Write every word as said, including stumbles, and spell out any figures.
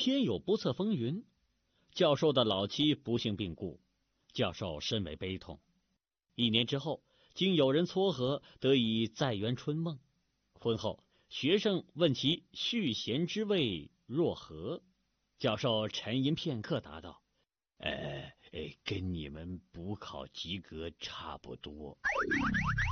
天有不测风云，教授的老妻不幸病故，教授深为悲痛。一年之后，经有人撮合，得以再圆春梦。婚后，学生问其续弦之味若何，教授沉吟片刻，答道：“呃，跟你们补考及格差不多。”